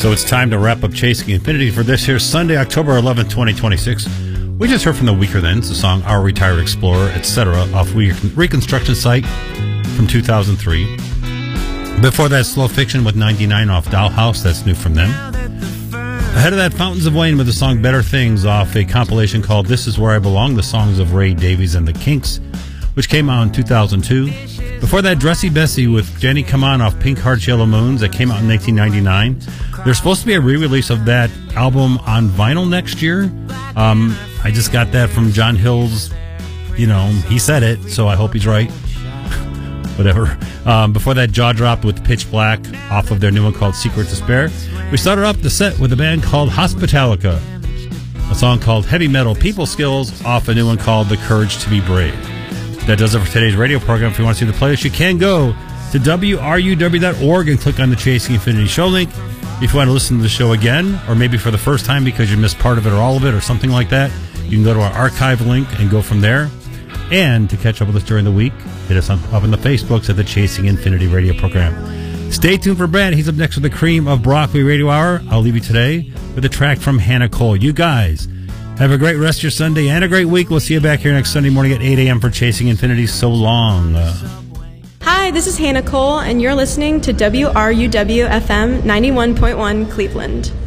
So it's time to wrap up Chasing Infinity for this here Sunday, October 11th, 2026. We just heard from the Weaker Thans, the song Our Retired Explorer, etc. off Reconstruction Site from 2003. Before that, Slow Fiction with 99 off Dollhouse, that's new from them. Ahead of that, Fountains of Wayne with the song Better Things off a compilation called This Is Where I Belong, the songs of Ray Davies and the Kinks, which came out in 2002. Before that, Dressy Bessie with Jenny Come On off Pink Hearts Yellow Moons, that came out in 1999. There's supposed to be a re-release of that album on vinyl next year. I just got that from John Hill's, he said it, so I hope he's right. Whatever. Before that, Jaw Dropped with Pitch Black off of their new one called Secret Despair. We started off the set with a band called Hospitalica, a song called Heavy Metal People Skills off a new one called The Courage to Be Brave. That does it for today's radio program. If you want to see the playlist, you can go to WRUW.org and click on the Chasing Infinity show link. If you want to listen to the show again, or maybe for the first time because you missed part of it or all of it or something like that, you can go to our archive link and go from there. And to catch up with us during the week, hit us up in the Facebooks at the Chasing Infinity radio program. Stay tuned for Brad. He's up next with the cream of Broccoli Radio Hour. I'll leave you today with a track from Hannah Cole. You guys have a great rest of your Sunday and a great week. We'll see you back here next Sunday morning at 8 a.m. for Chasing Infinity. So long. Hi, this is Hannah Cole, and you're listening to WRUW-FM 91.1 Cleveland.